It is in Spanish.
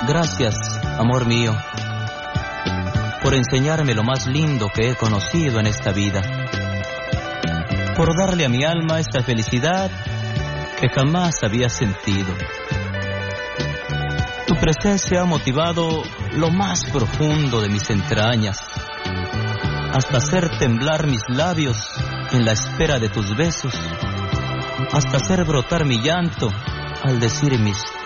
Gracias, amor mío, por enseñarme lo más lindo que he conocido en esta vida, por darle a mi alma esta felicidad que jamás había sentido. Tu presencia ha motivado lo más profundo de mis entrañas, hasta hacer temblar mis labios en la espera de tus besos, hasta hacer brotar mi llanto al decir mis